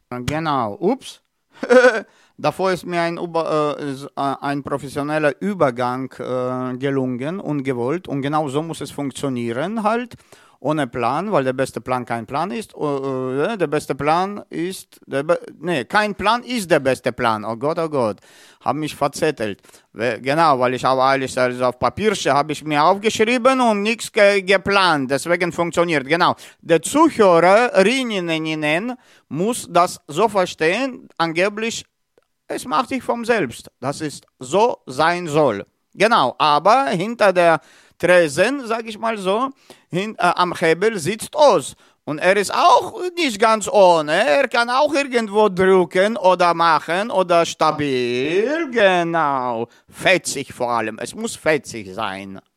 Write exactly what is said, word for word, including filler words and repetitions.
Genau, ups. Davor ist mir ein, Über, äh, ist, äh, ein professioneller Übergang äh, gelungen und gewollt. Und genau so muss es funktionieren halt. Ohne Plan, weil der beste Plan kein Plan ist. Uh, uh, der beste Plan ist, der Be nee, kein Plan ist der beste Plan. Oh Gott, oh Gott, habe mich verzettelt. We genau, weil ich auch alles also auf Papierchen habe ich mir aufgeschrieben und nichts ge geplant. Deswegen funktioniert. Genau. Der Zuhörerinnen muss das so verstehen, angeblich, es macht sich vom Selbst. Das ist so sein soll. Genau, aber hinter der Tresen, sag ich mal so, hin, äh, am Hebel sitzt Oz. Und er ist auch nicht ganz ohne. Er kann auch irgendwo drücken oder machen oder stabil. Genau. Fetzig vor allem. Es muss fetzig sein.